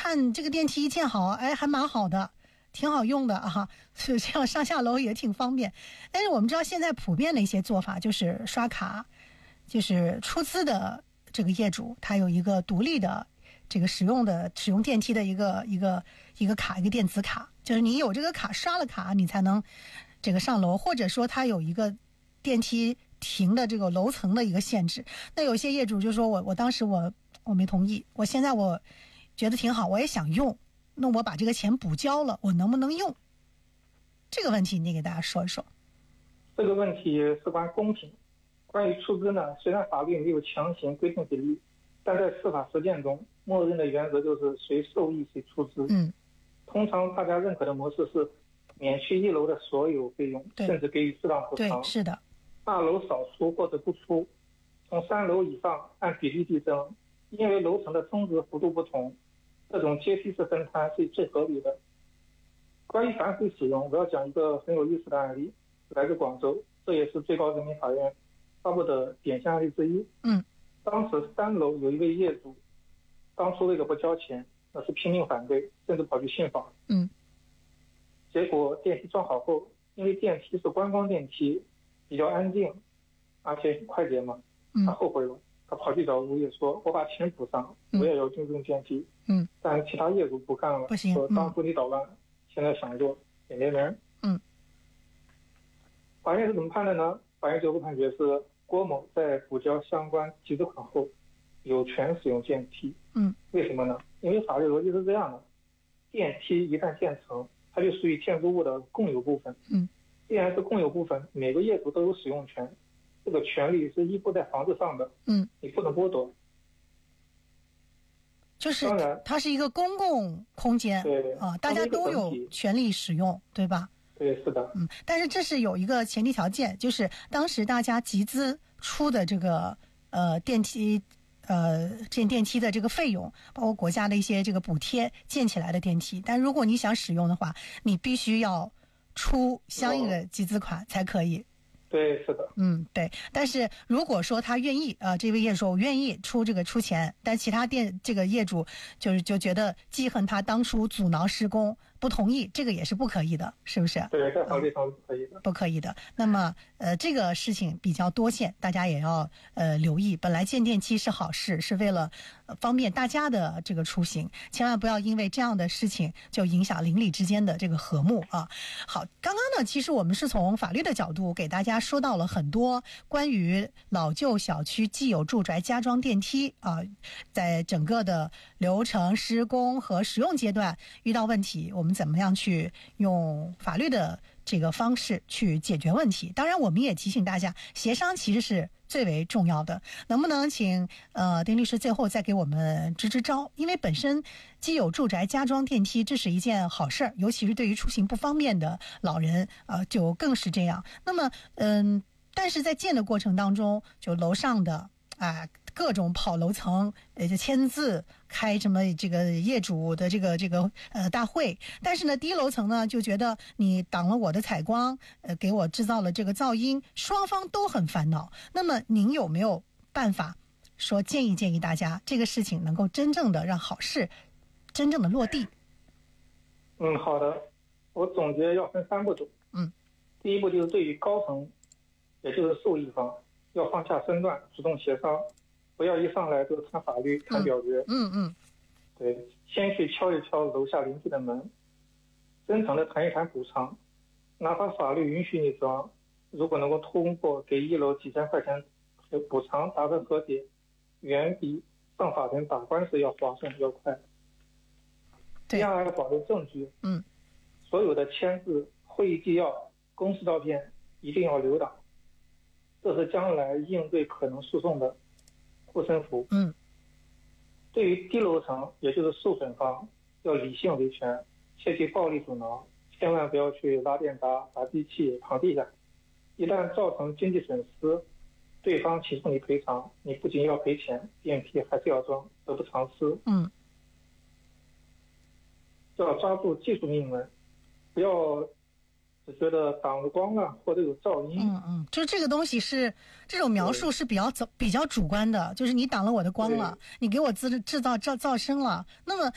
看这个电梯一建好，哎，还蛮好的，挺好用的啊，所以这样上下楼也挺方便。但是我们知道现在普遍的一些做法就是刷卡，就是出资的这个业主他有一个独立的这个使用电梯的一个卡，一个电子卡，就是你有这个卡，刷了卡你才能这个上楼，或者说他有一个电梯停的这个楼层的一个限制。那有些业主就说我当时我没同意，我现在我觉得挺好，我也想用，那我把这个钱补交了，我能不能用？这个问题你给大家说一说。 这个问题事关公平。关于出资呢，虽然法律没有强行规定比例，但在司法实践中，默认的原则就是谁受益谁出资。通常大家认可的模式是免去一楼的所有费用，甚至给予适当补偿。 对，是的。 2楼少出或者不出，从3楼以上按比例递增，因为楼层的增值幅度不同，这种阶梯式分摊是最合理的。关于反水使用，我要讲一个很有意思的案例，来自广州，这也是最高人民法院发布的典型案例之一。当时3楼有一位业主，当初为了不交钱，那是拼命反对，甚至跑去信法。结果电梯装好后，因为电梯是观光电梯，比较安静，而且很快捷嘛，他后悔了，他跑去找物业说：“我把钱补上，我也要用电梯。”但其他业主不干了， 不行， 说当初你捣乱，现在想做也没人。法院是怎么判的呢？法院最后判决是郭某在补交相关集资款后，有权使用电梯。为什么呢？因为法律逻辑是这样的：电梯一旦建成，它就属于建筑物的共有部分。既然是共有部分，每个业主都有使用权，这个权利是依附在房子上的。你不能剥夺。 就是它是一个公共空间， 对啊，大家都有权利使用，对吧？ 对，是的。 但是这是有一个前提条件，就是当时大家集资出的这个电梯建电梯的这个费用，包括国家的一些这个补贴建起来的电梯，但如果你想使用的话，你必须要出相应的集资款才可以。 对，是的。 对。但是如果说他愿意这位业主说我愿意出钱，但其他这个业主就觉得记恨他当初阻挠施工，不同意，这个也是不可以的，是不是？ 对，在法律上是不可以的。 不可以的。那么这个事情比较多见，大家也要留意。本来建电梯是好事，是为了方便大家的这个出行，千万不要因为这样的事情就影响邻里之间的这个和睦啊。好，刚刚呢，其实我们是从法律的角度给大家说到了很多关于老旧小区既有住宅加装电梯在整个的流程、施工和使用阶段遇到问题，我们怎么样去用法律的这个方式去解决问题。当然我们也提醒大家，协商其实是最为重要的。能不能请丁律师最后再给我们支支招？因为本身既有住宅加装电梯，这是一件好事儿，尤其是对于出行不方便的老人就更是这样。那么但是在建的过程当中，就楼上的各种跑楼层签字开什么这个业主的这个大会，但是呢低楼层呢就觉得你挡了我的采光，给我制造了这个噪音，双方都很烦恼。那么您有没有办法说建议大家这个事情能够真正的让好事真正的落地？ 好的，我总结要分3步走。第一步就是对于高层，也就是受益方，要放下身段，主动协商，不要一上来就谈法律、谈表决。对，先去敲一敲楼下邻居的门，真诚的谈一谈补偿，哪怕法律允许你装，如果能够通过给1楼几千块钱补偿达成和解，远比上法庭打官司要划算要快。第二，要保留证据。所有的签字、会议纪要、公示照片一定要留档，这是将来应对可能诉讼的护身符。对于低楼层，也就是受损方，要理性维权，切忌暴力阻挠，千万不要去拉电闸、打地气、躺地下。一旦造成经济损失，对方起诉你赔偿，你不仅要赔钱，电梯还是要装，得不偿失。要抓住技术命门，不要只觉得挡了光了或者有噪音。 就是这个东西是这种描述是比较主观的，就是你挡了我的光了，你给我制造噪声了，那么